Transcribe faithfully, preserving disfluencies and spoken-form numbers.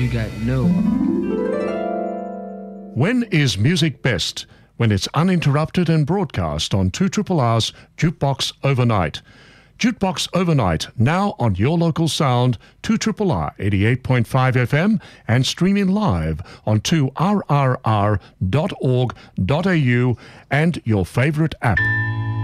You got no. When is music best? When it's uninterrupted and broadcast on two R R R's Jukebox Overnight. Jukebox Overnight, now on your local sound, two R R R eighty-eight point five F M and streaming live on two R R R dot org dot A U and your favorite app.